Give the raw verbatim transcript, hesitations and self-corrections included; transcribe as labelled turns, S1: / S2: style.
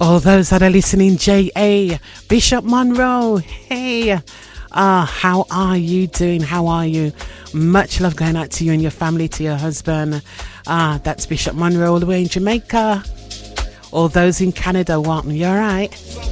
S1: All those that are listening, J A, Bishop Monroe, hey, ah, how are you doing? How are you? Much love going out to you and your family, to your husband. Ah, that's Bishop Monroe all the way in Jamaica. All those in Canada, Walton, you all right?